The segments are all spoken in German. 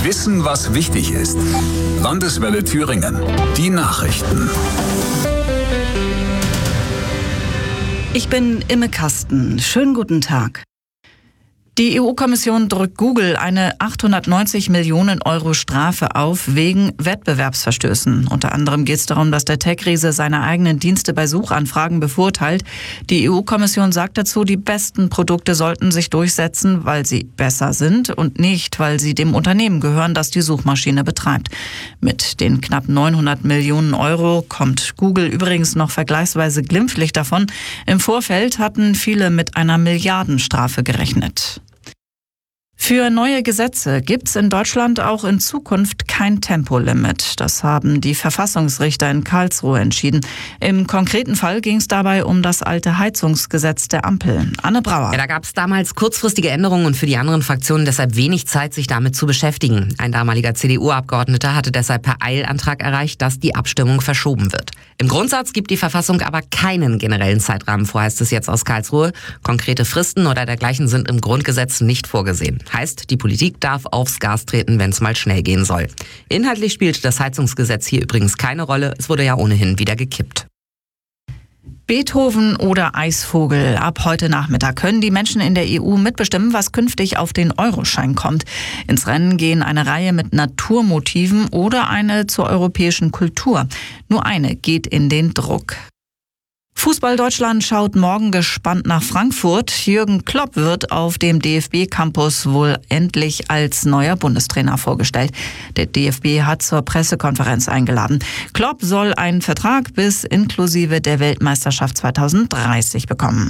Wissen, was wichtig ist. Landeswelle Thüringen. Die Nachrichten. Ich bin Imme Kasten. Schönen guten Tag. Die EU-Kommission drückt Google eine 890 Millionen Euro Strafe auf wegen Wettbewerbsverstößen. Unter anderem geht es darum, dass der Tech-Riese seine eigenen Dienste bei Suchanfragen bevorteilt. Die EU-Kommission sagt dazu, die besten Produkte sollten sich durchsetzen, weil sie besser sind und nicht, weil sie dem Unternehmen gehören, das die Suchmaschine betreibt. Mit den knapp 900 Millionen Euro kommt Google übrigens noch vergleichsweise glimpflich davon. Im Vorfeld hatten viele mit einer Milliardenstrafe gerechnet. Für neue Gesetze gibt's in Deutschland auch in Zukunft kein Tempolimit. Das haben die Verfassungsrichter in Karlsruhe entschieden. Im konkreten Fall ging es dabei um das alte Heizungsgesetz der Ampel. Anne Brauer. Ja, da gab es damals kurzfristige Änderungen und für die anderen Fraktionen deshalb wenig Zeit, sich damit zu beschäftigen. Ein damaliger CDU-Abgeordneter hatte deshalb per Eilantrag erreicht, dass die Abstimmung verschoben wird. Im Grundsatz gibt die Verfassung aber keinen generellen Zeitrahmen vor, heißt es jetzt aus Karlsruhe. Konkrete Fristen oder dergleichen sind im Grundgesetz nicht vorgesehen. Heißt, die Politik darf aufs Gas treten, wenn es mal schnell gehen soll. Inhaltlich spielt das Heizungsgesetz hier übrigens keine Rolle. Es wurde ja ohnehin wieder gekippt. Beethoven oder Eisvogel. Ab heute Nachmittag können die Menschen in der EU mitbestimmen, was künftig auf den Euroschein kommt. Ins Rennen gehen eine Reihe mit Naturmotiven oder eine zur europäischen Kultur. Nur eine geht in den Druck. Fußball Deutschland schaut morgen gespannt nach Frankfurt. Jürgen Klopp wird auf dem DFB-Campus wohl endlich als neuer Bundestrainer vorgestellt. Der DFB hat zur Pressekonferenz eingeladen. Klopp soll einen Vertrag bis inklusive der Weltmeisterschaft 2030 bekommen.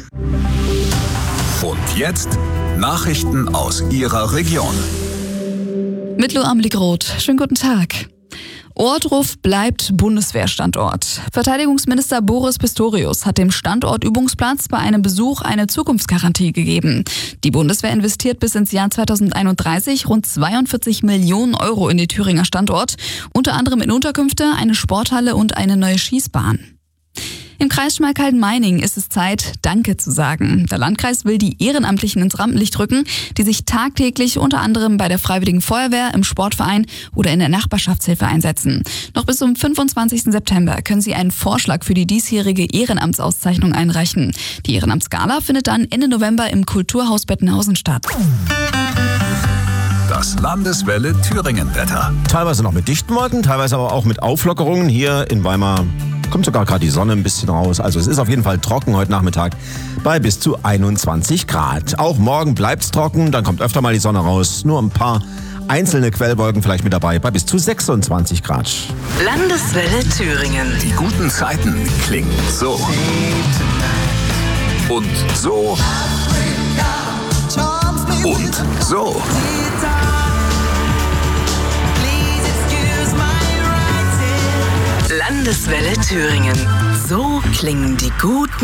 Und jetzt Nachrichten aus Ihrer Region. Mit Loam Ligroth. Schönen guten Tag. Ohrdruf bleibt Bundeswehrstandort. Verteidigungsminister Boris Pistorius hat dem Standort Übungsplatz bei einem Besuch eine Zukunftsgarantie gegeben. Die Bundeswehr investiert bis ins Jahr 2031 rund 42 Millionen Euro in den Thüringer Standort, unter anderem in Unterkünfte, eine Sporthalle und eine neue Schießbahn. Im Kreis Schmalkalden-Meiningen ist es Zeit, Danke zu sagen. Der Landkreis will die Ehrenamtlichen ins Rampenlicht rücken, die sich tagtäglich unter anderem bei der Freiwilligen Feuerwehr, im Sportverein oder in der Nachbarschaftshilfe einsetzen. Noch bis zum 25. September können Sie einen Vorschlag für die diesjährige Ehrenamtsauszeichnung einreichen. Die Ehrenamtsgala findet dann Ende November im Kulturhaus Bettenhausen statt. Das Landeswelle Thüringen-Wetter. Teilweise noch mit dichten Wolken, teilweise aber auch mit Auflockerungen. Hier in Weimar kommt sogar gerade die Sonne ein bisschen raus. Also es ist auf jeden Fall trocken heute Nachmittag bei bis zu 21 Grad. Auch morgen bleibt's trocken, dann kommt öfter mal die Sonne raus. Nur ein paar einzelne Quellwolken vielleicht mit dabei bei bis zu 26 Grad. Landeswelle Thüringen. Die guten Zeiten klingen so. Und so. Und so. Landeswelle Thüringen. So klingen die guten